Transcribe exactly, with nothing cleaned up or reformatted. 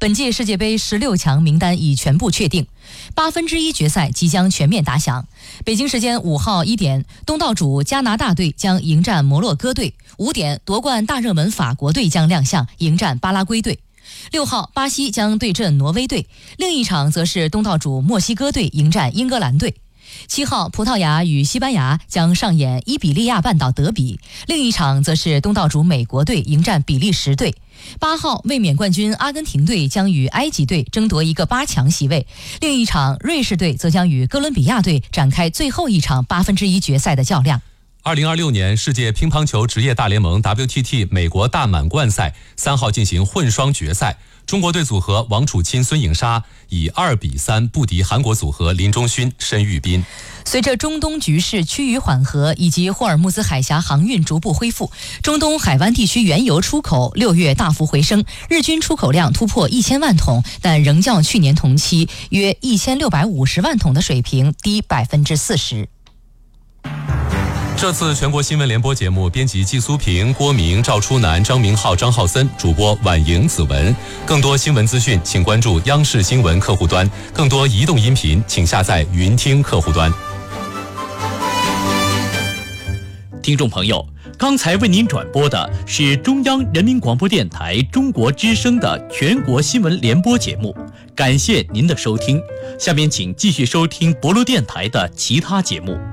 本届世界杯十六强名单已全部确定，八分之一决赛即将全面打响。北京时间五号一点，东道主加拿大队将迎战摩洛哥队；五点，夺冠大热门法国队将亮相，迎战巴拉圭队。六号，巴西将对阵挪威队，另一场则是东道主墨西哥队迎战英格兰队。七号，葡萄牙与西班牙将上演伊比利亚半岛德比，另一场则是东道主美国队迎战比利时队。八号，卫冕冠军阿根廷队将与埃及队争夺一个八强席位，另一场瑞士队则将与哥伦比亚队展开最后一场八分之一决赛的较量。 二零二六年世界乒乓球职业大联盟 W T T 美国大满贯赛三号进行混双决赛，中国队组合王楚钦、孙颖莎以二比三不敌韩国组合林中勋、申玉斌。 随着中东局势趋于缓和以及霍尔木兹海峡航运逐步恢复，中东海湾地区原油出口六月大幅回升，日均出口量突破一千万桶，但仍较去年同期约一千六百五十万桶的水平低百分之四十。 这次全国新闻联播节目，编辑季苏平、郭明、赵初南、张明浩、张浩森，主播婉莹、子文。更多新闻资讯，请关注央视新闻客户端；更多移动音频，请下载云听客户端。 听众朋友，刚才为您转播的是中央人民广播电台中国之声的全国新闻联播节目，感谢您的收听。下面请继续收听博罗电台的其他节目。